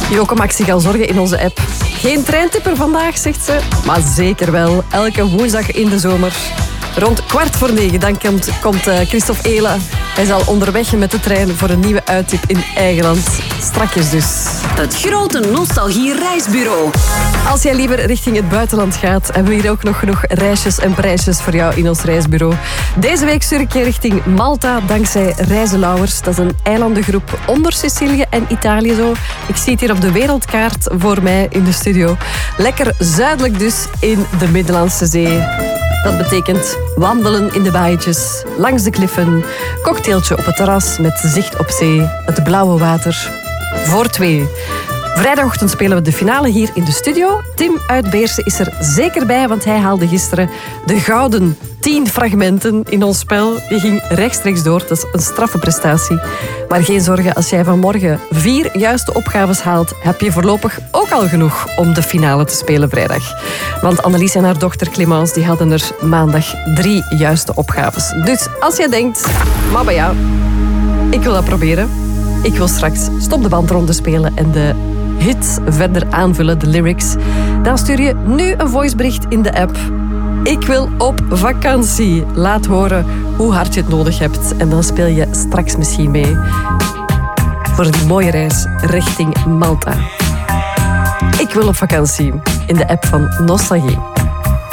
Joke maakt zich al zorgen in onze app. Geen treintipper vandaag, zegt ze. Maar zeker wel. Elke woensdag in de zomer. Rond 8:45 dan komt Christophe Ehlen. Hij is al onderweg met de trein voor een nieuwe uittip in eigen land. Strakjes dus. Het grote nostalgie-reisbureau. Als jij liever richting het buitenland gaat, hebben we hier ook nog genoeg reisjes en prijsjes voor jou in ons reisbureau. Deze week stuur ik je richting Malta dankzij Reizenlauwers. Dat is een eilandengroep onder Sicilië en Italië zo. Ik zie het hier op de wereldkaart voor mij in de studio. Lekker zuidelijk dus in de Middellandse Zee. Dat betekent wandelen in de baaitjes, langs de kliffen, cocktailtje op het terras met zicht op zee, het blauwe water. Voor 2. Vrijdagochtend spelen we de finale hier in de studio. Tim uit Beersen is er zeker bij, want hij haalde gisteren de gouden 10 fragmenten in ons spel. Die ging rechtstreeks door, dat is een straffe prestatie. Maar geen zorgen, als jij vanmorgen 4 juiste opgaves haalt, heb je voorlopig ook al genoeg om de finale te spelen vrijdag. Want Annelies en haar dochter Clémence die hadden er maandag 3 juiste opgaves. Dus als jij denkt, maar ja, ik wil dat proberen. Ik wil straks Stop de Bandronde spelen en de hits verder aanvullen, de lyrics. Dan stuur je nu een voicebericht in de app. Ik wil op vakantie. Laat horen hoe hard je het nodig hebt. En dan speel je straks misschien mee voor die mooie reis richting Malta. Ik wil op vakantie in de app van Nostalgie.